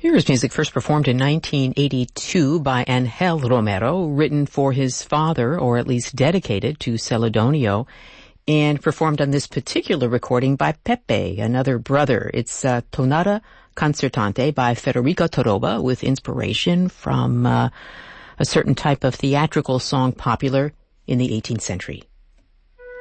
Here is music first performed in 1982 by Angel Romero, written for his father, or at least dedicated to Celedonio, and performed on this particular recording by Pepe, another brother. It's Tonada Concertante by Federico Toroba, with inspiration from a certain type of theatrical song popular in the 18th century.